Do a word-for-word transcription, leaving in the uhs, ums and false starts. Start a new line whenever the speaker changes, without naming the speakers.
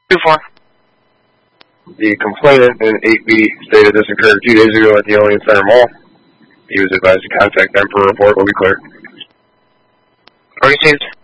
two four.
The complainant in eight B stated this occurred two days ago at the Alien Center Mall. He was advised to contact them for a report. Will be clear.
Received.